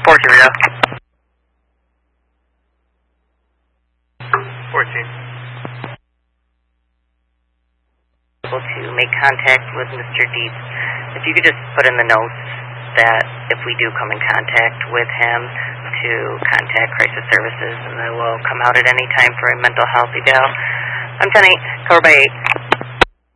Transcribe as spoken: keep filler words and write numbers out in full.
fourteen, yeah. fourteen. Able to make contact with Mister Dietz. If you could just put in the notes that if we do come in contact with him, to contact Crisis Services, and they will come out at any time for a mental health eval. I'm ten eight, cover by eight.